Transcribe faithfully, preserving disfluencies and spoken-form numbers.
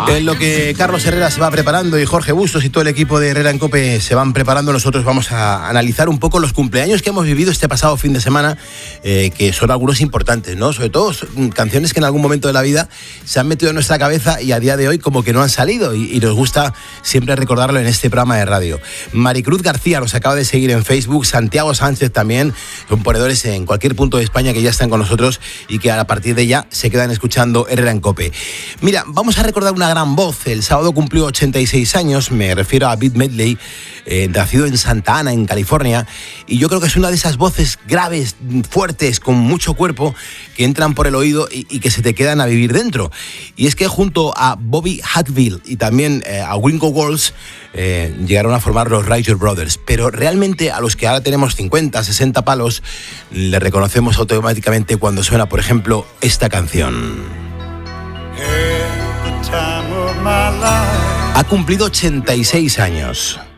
En lo que Carlos Herrera se va preparando y Jorge Bustos y todo el equipo de Herrera en COPE se van preparando, nosotros vamos a analizar un poco los cumpleaños que hemos vivido este pasado fin de semana, eh, que son algunos importantes, ¿no? Sobre todo canciones que en algún momento de la vida se han metido en nuestra cabeza y a día de hoy como que no han salido, y, y nos gusta siempre recordarlo en este programa de radio. Maricruz García nos acaba de seguir en Facebook, Santiago Sánchez también, son ponedores en cualquier punto de España que ya están con nosotros y que a partir de ya se quedan escuchando Herrera en COPE. Mira, vamos a recordar una gran voz. El sábado cumplió ochenta y seis años, me refiero a Bette Midler, eh, nacido en Santa Ana, en California, y yo creo que es una de esas voces graves, fuertes, con mucho cuerpo, que entran por el oído y, y que se te quedan a vivir dentro. Y es que junto a Bobby Hatfield y también eh, a Wingo Walls eh, llegaron a formar los Righteous Brothers, pero realmente a los que ahora tenemos cincuenta, sesenta palos, le reconocemos automáticamente cuando suena, por ejemplo, esta canción. Ha cumplido ochenta y seis años.